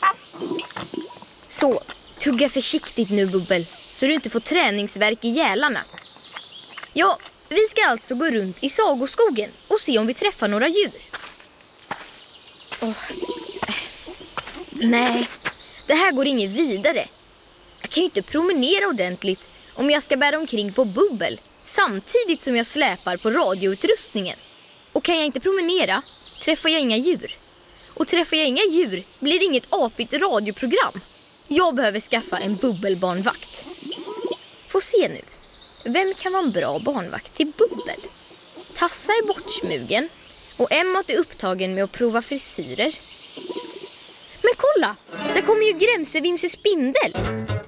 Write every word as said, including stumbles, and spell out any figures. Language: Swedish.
Så, tugga försiktigt nu, Bubbel, så du inte får träningsvärk i gälarna. Ja, vi ska alltså gå runt i sagoskogen och se om vi träffar några djur. Åh. Nej, det här går inget vidare. Jag kan ju inte promenera ordentligt om jag ska bära omkring på Bubbel samtidigt som jag släpar på radioutrustningen. Och kan jag inte promenera träffar jag inga djur. Och träffar jag inga djur blir det inget apigt radioprogram. Jag behöver skaffa en bubbelbarnvakt. Få se nu. Vem kan vara en bra barnvakt till Bubbel? Tassa är bortsmugen och Emmat är upptagen med att prova frisyrer. Men kolla, där kommer ju Grämsevimse spindel.